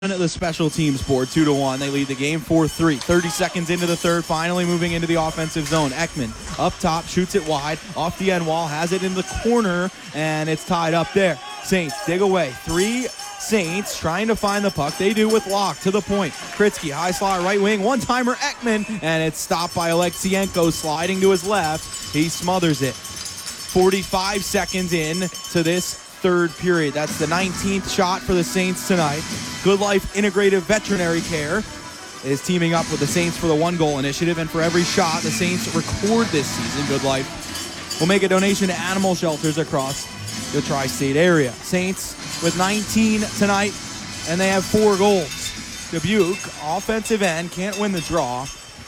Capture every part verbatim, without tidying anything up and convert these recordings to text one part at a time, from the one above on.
At the special teams board, two to one. They lead the game four three. thirty seconds into the third, finally moving into the offensive zone. Ekman up top, shoots it wide, off the end wall, has it in the corner, and it's tied up there. Saints dig away. Three Saints trying to find the puck. They do with Locke to the point. Kritzky, high slot, right wing, one-timer, Ekman, and it's stopped by Alexienko, sliding to his left. He smothers it. forty-five seconds in to this third period. That's the nineteenth shot for the Saints tonight. Good Life Integrative Veterinary Care is teaming up with the Saints for the one-goal initiative, and for every shot the Saints record this season, Good Life will make a donation to animal shelters across the tri-state area. Saints with nineteen tonight, and they have four goals. Dubuque, offensive end, can't win the draw.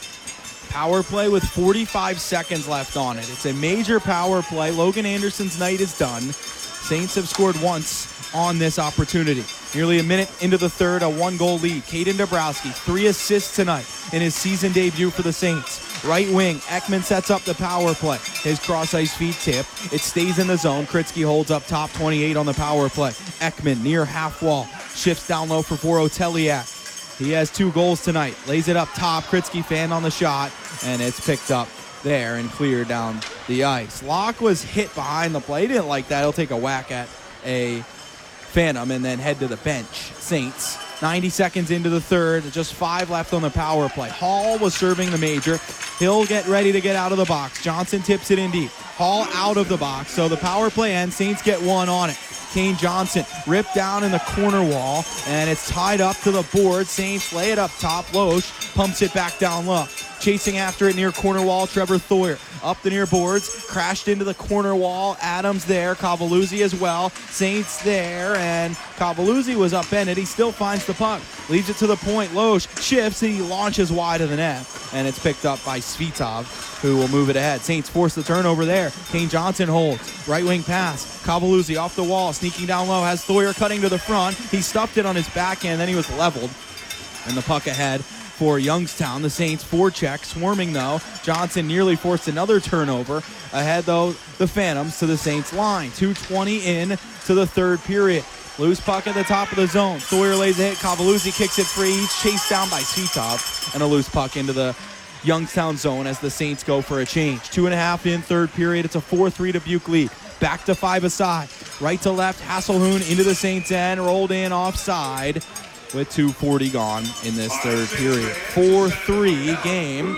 Power play with forty-five seconds left on it. It's a major power play. Logan Anderson's night is done. Saints have scored once on this opportunity. Nearly a minute into the third, a one-goal lead. Caden Dabrowski, three assists tonight in his season debut for the Saints. Right wing, Ekman sets up the power play. His cross-ice feed tip. It stays in the zone. Kritzky holds up top, twenty-eight on the power play. Ekman near half wall. Shifts down low for Voroteliak. He has two goals tonight. Lays it up top. Kritzky fan on the shot, and it's picked up there and cleared down the ice. Locke was hit behind the play. He didn't like that. He'll take a whack at a Phantom and then head to the bench. Saints, ninety seconds into the third, just five left on the power play. Hall was serving the major. He'll get ready to get out of the box. Johnson tips it in deep. Hall out of the box, so the power play ends. Saints get one on it. Kane Johnson ripped down in the corner wall, and it's tied up to the board. Saints lay it up top. Loesch pumps it back down low. Chasing after it near corner wall, Trevor Thoyer up the near boards, crashed into the corner wall. Adams there, Cavalluzzi as well. Saints there, and Cavalluzzi was upended. He still finds the puck, leaves it to the point. Loesch shifts, and he launches wide of the net, and it's picked up by Svitov, who will move it ahead. Saints force the turnover there. Kane Johnson holds, right wing pass. Cavalluzzi off the wall, sneaking down low, has Thoyer cutting to the front. He stuffed it on his backhand, then he was leveled, and the puck ahead for Youngstown. The Saints forecheck, swarming though. Johnson nearly forced another turnover. Ahead though, the Phantoms to the Saints line. two twenty in to the third period. Loose puck at the top of the zone. Thoyer lays a hit. Cavalluzzi kicks it free. He's chased down by Svitov, and a loose puck into the Youngstown zone as the Saints go for a change. Two and a half in third period. It's a four three Dubuque lead. Back to five aside. Right to left, Hasselhoon into the Saints end. Rolled in offside with two forty gone in this third period. four three game.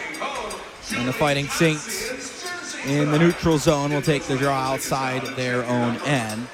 And the Fighting Saints in the neutral zone will take the draw outside their own end.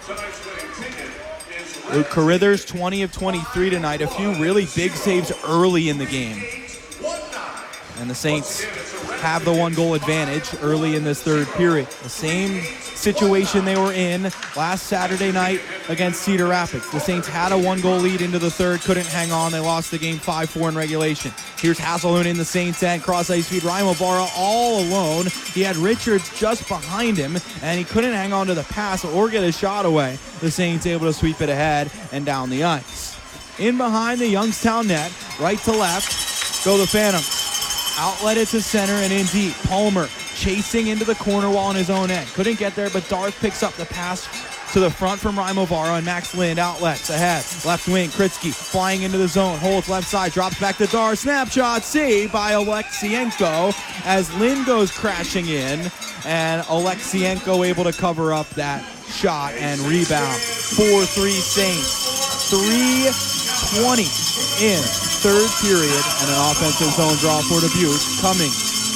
Luke Carithers, twenty of twenty-three tonight. A few really big saves early in the game. And the Saints have the one-goal advantage early in this third period. The same situation they were in last Saturday night against Cedar Rapids. The Saints had a one-goal lead into the third, couldn't hang on. They lost the game five four in regulation. Here's Hasselhoon in the Saints end, cross-ice feed. Raimo Barra all alone. He had Richards just behind him, and he couldn't hang on to the pass or get a shot away. The Saints able to sweep it ahead and down the ice. In behind the Youngstown net, right to left, go the Phantoms. Outlet it to center and in deep. Palmer chasing into the corner wall on his own end. Couldn't get there, but Darth picks up the pass to the front from Raimo Barra, and Max Lind outlets ahead. Left wing, Kritzky flying into the zone. Holds left side, drops back to Dar. Snapshot saved by Alexienko as Lind goes crashing in, and Alexienko able to cover up that shot and rebound. four three Saints. three twenty in third period, and an offensive zone draw for Dubuque coming.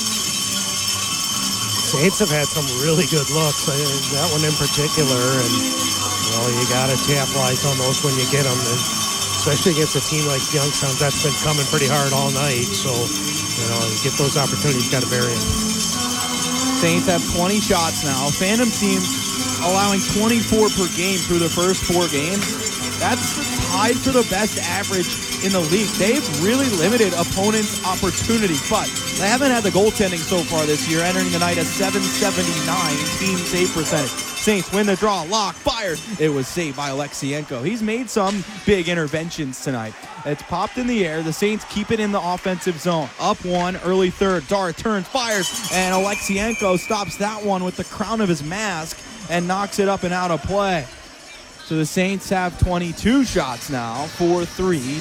Saints have had some really good looks, uh, that one in particular, and you know, you got to capitalize on those when you get them, and especially against a team like Youngstown that's been coming pretty hard all night. So, you know, you get those opportunities, got to bury them. Saints have twenty shots now. Phantom team allowing twenty-four per game through the first four games. That's tied for the best average in the league. They've really limited opponents' opportunity, but they haven't had the goaltending so far this year, entering the night at seven seventy-nine team save percentage. Saints win the draw. Locke fires. It was saved by Alexienko. He's made some big interventions tonight. It's popped in the air. The Saints keep it in the offensive zone. Up one, early third. Dar turns, fires, and Alexienko stops that one with the crown of his mask and knocks it up and out of play. So the Saints have twenty-two shots now, four three